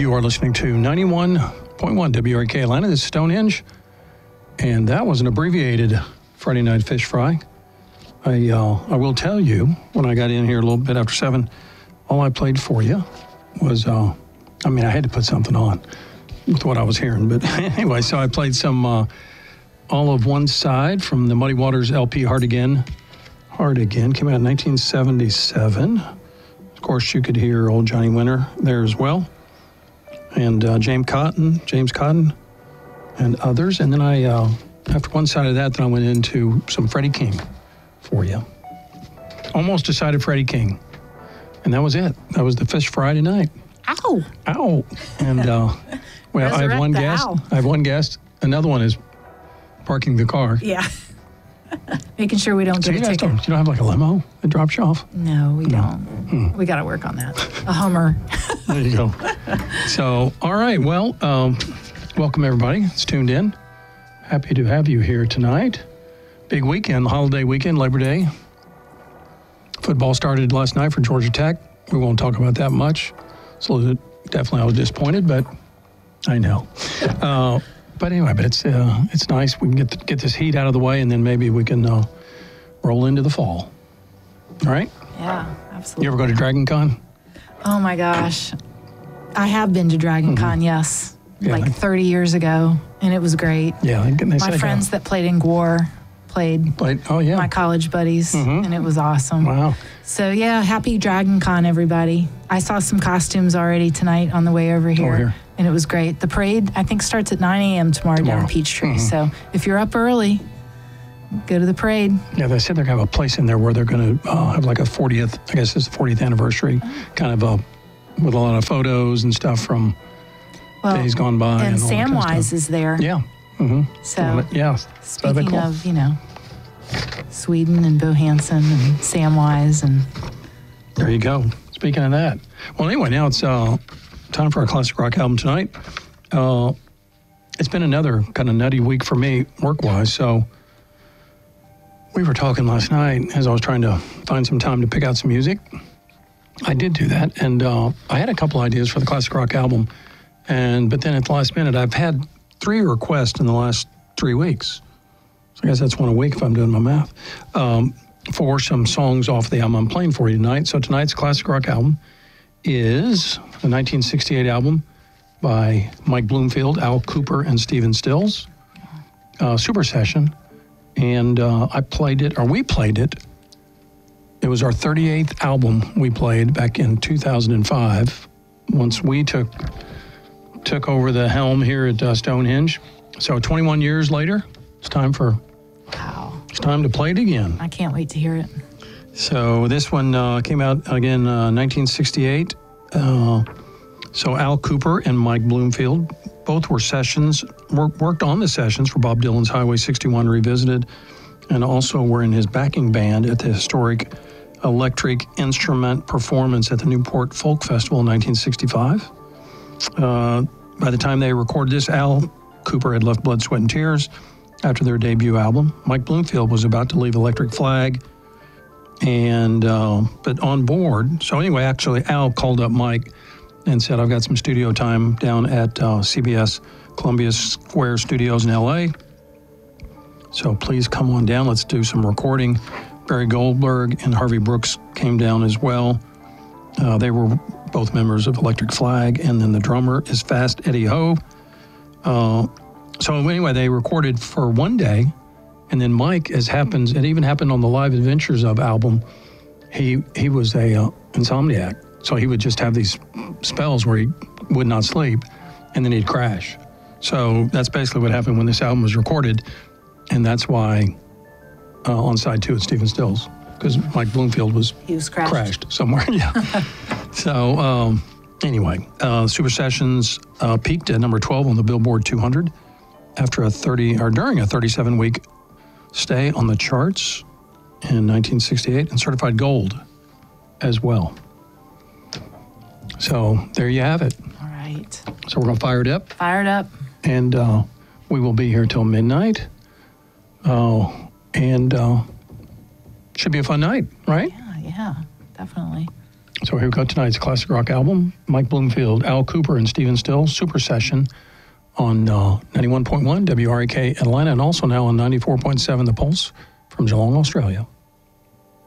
You are listening to 91.1 WRK Atlanta. This is Stonehenge. And that was an abbreviated Friday Night Fish Fry. I will tell you, when I got in here a little bit after 7, all I played for you was, I had to put something on with what I was hearing. But anyway, so I played some All of One Side from the Muddy Waters LP, Hard Again. Hard Again came out in 1977. Of course, you could hear old Johnny Winter there as well. And James Cotton, and others. And then I, after one side of that, then I went into some Freddie King for you. Almost decided Freddie King. And that was it. That was the Fish Friday night. Ow. Ow. And, well, I have one guest. Ow. I have one guest. Another one is parking the car. Yeah. Making sure we don't get a ticket. You don't have like a limo that drops you off? No, we don't. We got to work on that. A Hummer. There you go. So, all right. Well, welcome everybody that's tuned in. Happy to have you here tonight. Big weekend, holiday weekend, Labor Day. Football started last night for Georgia Tech. We won't talk about that much. So definitely I was disappointed, but I know. But anyway, it's nice. We can get this heat out of the way, and then maybe we can roll into the fall. All right? Yeah, absolutely. You ever go to Dragon Con? Oh my gosh. I have been to Dragon Con, yes. Yeah, like 30 years ago, and it was great. Yeah. My friends that played in Gwar played. Oh, yeah. My college buddies, and it was awesome. Wow. So, yeah, happy Dragon Con, everybody. I saw some costumes already tonight on the way over here. And it was great. The parade, I think, starts at 9 a.m. tomorrow down in Peachtree. So if you're up early, go to the parade. Yeah, they said they're going to have a place in there where they're going to have like a 40th, I guess it's the 40th anniversary, kind of with a lot of photos and stuff from days gone by. And Samwise is there. Yeah. So, yeah. Speaking cool. of, Sweden and Bo Hansen and Samwise. And there you go. Speaking of that. Well, anyway, now it's time for our classic rock album tonight. It's been another kind of nutty week for me work-wise, so we were talking last night as I was trying to find some time to pick out some music. I did do that, and I had a couple ideas for the classic rock album, but then at the last minute, I've had 3 requests in the last 3 weeks. So I guess that's one a week if I'm doing my math, for some songs off the album I'm playing for you tonight. So tonight's classic rock album is the 1968 album by Mike Bloomfield, Al Kooper, and Stephen Stills, Super Session. And we played it. It was our 38th album we played back in 2005, once we took over the helm here at Stonehenge. So 21 years later, it's time to play it again. I can't wait to hear it. So this one came out again 1968. So Al Kooper and Mike Bloomfield both were worked on the sessions for Bob Dylan's Highway 61 Revisited, and also were in his backing band at the historic Electric Instrument performance at the Newport Folk Festival in 1965. By the time they recorded this, Al Kooper had left Blood, Sweat, and Tears after their debut album. Mike Bloomfield was about to leave Electric Flag, but on board. So anyway, actually, Al called up Mike and said, I've got some studio time down at CBS Columbia Square Studios in LA. So please come on down. Let's do some recording. Barry Goldberg and Harvey Brooks came down as well. They were both members of Electric Flag, and then the drummer is Fast Eddie Ho. So anyway, they recorded for one day, and then Mike, it even happened on the Live Adventures of album, he was a insomniac. So he would just have these spells where he would not sleep, and then he'd crash. So that's basically what happened when this album was recorded, and that's why on side 2 it's Stephen Stills, because Mike Bloomfield was crashed somewhere. Yeah. So anyway, Super Sessions peaked at number 12 on the Billboard 200 after during a 37-week stay on the charts in 1968, and certified gold as well. So there you have it. All right. So we're going to fire it up. Fire it up. And we will be here till midnight. And should be a fun night, right? Yeah, definitely. So here we go, tonight's classic rock album, Mike Bloomfield, Al Kooper, and Stephen Still, Super Session on 91.1 WRAK Atlanta, and also now on 94.7 The Pulse from Geelong, Australia.